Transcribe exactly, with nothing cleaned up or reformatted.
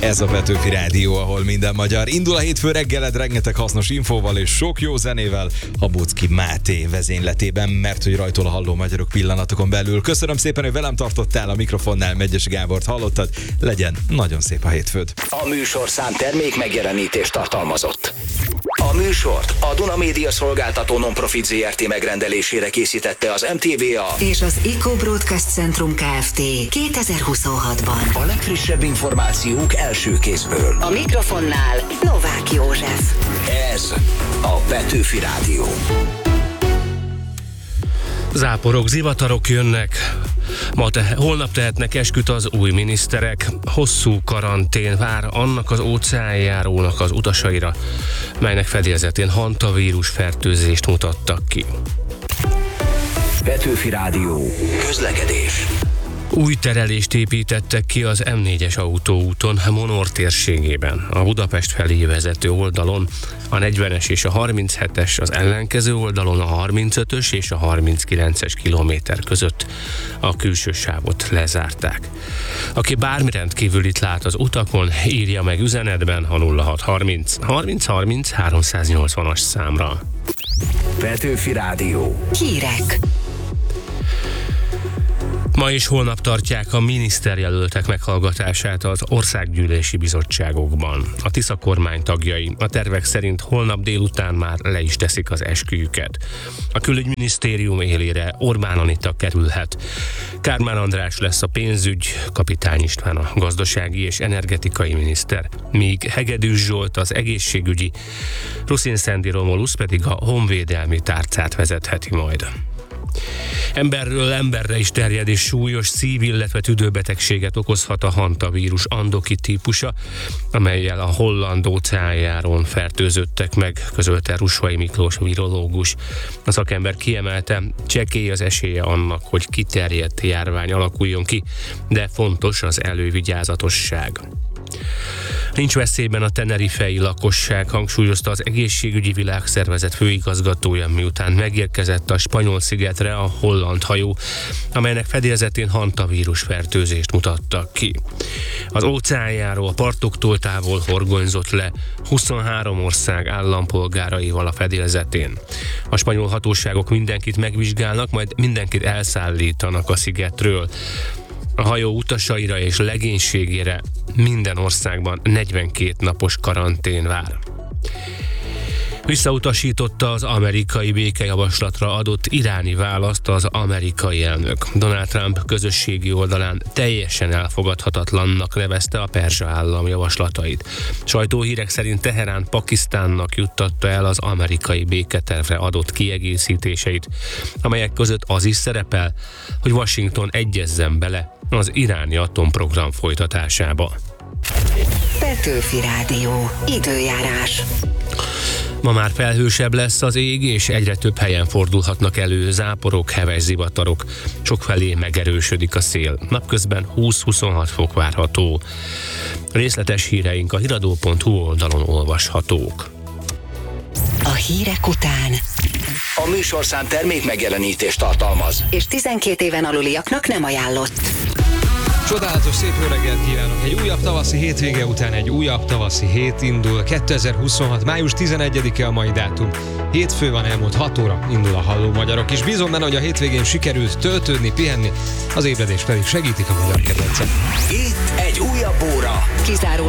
Ez a Petőfi Rádió, ahol minden magyar. Indul a hétfő reggeled rengeteg hasznos infóval és sok jó zenével Habóczky Máté vezényletében, mert hogy rajtól a halló magyarok pillanatokon belül. Köszönöm szépen, hogy velem tartottál, a mikrofonnál Megyesi Gábort hallottad. Legyen nagyon szép a hétfőd. A műsorszám termék megjelenítést tartalmazott. A műsort a Duna Média Szolgáltató Nonprofit zé er té megrendelésére készítette az em té vé á és az Eco Broadcast Centrum Kft. kétezer-huszonhatban. A legfrissebb információk első kézből. A mikrofonnál Novák József. Ez a Petőfi Rádió. Záporok, zivatarok jönnek. Ma te, holnap tehetnek esküt az új miniszterek. Hosszú karantén vár annak az óceánjárónak az utasaira, melynek fedélzetén hantavírus fertőzést mutattak ki. Petőfi Rádió. Közlekedés. Új terelést építettek ki az em négyes autóúton Monor térségében. A Budapest felé vezető oldalon a negyvenes és a harminchetes, az ellenkező oldalon a harmincötös és a harminckilences kilométer között a külső sávot lezárták. Aki bármi rendkívülit lát az utakon, írja meg üzenetben a nulla hat harminc harminc harminc háromszáznyolcvanas számra. Petőfi Rádió. Hírek. Ma és holnap tartják a miniszterjelöltek meghallgatását az országgyűlési bizottságokban. A Tisza kormány tagjai a tervek szerint holnap délután már le is teszik az esküjüket. A külügyminisztérium élére Orbán Anita kerülhet. Kármán András lesz a pénzügy, Kapitány István a gazdasági és energetikai miniszter, míg Hegedűs Zsolt az egészségügyi, Ruszin Szendi Romulusz pedig a honvédelmi tárcát vezetheti majd. Emberről emberre is terjed és súlyos szív-, illetve tüdőbetegséget okozhat a hantavírus andoki típusa, amellyel a holland óceánjáron fertőzöttek meg, közölte Russwai Miklós virológus. A szakember kiemelte, csekély az esélye annak, hogy kiterjedt járvány alakuljon ki, de fontos az elővigyázatosság. Nincs veszélyben a tenerifei lakosság, hangsúlyozta az Egészségügyi Világszervezet főigazgatója, miután megérkezett a spanyol szigetre a holland hajó, amelynek fedélzetén hantavírus fertőzést mutattak ki. Az óceánjáró a partoktól távol horgonyzott le huszonhárom ország állampolgáraival a fedélzetén. A spanyol hatóságok mindenkit megvizsgálnak, majd mindenkit elszállítanak a szigetről. A hajó utasaira és legénységére minden országban negyvenkét napos karantén vár. Visszautasította az amerikai békejavaslatra adott iráni választ az amerikai elnök. Donald Trump közösségi oldalán teljesen elfogadhatatlannak nevezte a perzsa állam javaslatait. Sajtóhírek szerint Teherán Pakisztánnak juttatta el az amerikai béketervre adott kiegészítéseit, amelyek között az is szerepel, hogy Washington egyezzen bele az iráni atomprogram folytatásába. Petőfi Rádió. Időjárás. Ma már felhősebb lesz az ég, és egyre több helyen fordulhatnak elő záporok, heves zivatarok. Sokfelé megerősödik a szél. Napközben húsz-huszonhat fok várható. Részletes híreink a hiradó pont hu oldalon olvashatók. A hírek után A műsorszám termék megjelenítést tartalmaz. és tizenkét éven aluliaknak nem ajánlott. Csodálatos szép jó reggelt kívánok! Egy újabb tavaszi hétvége után egy újabb tavaszi hét indul. kétezer-huszonhat. május tizenegyedike a mai dátum. Hétfő van, elmúlt hat óra indul a Halló Magyarok, és bízom benne, hogy a hétvégén sikerült töltődni, pihenni, az ébredés pedig segítik a magyar kedvencek. Itt egy újabb óra. Kizáró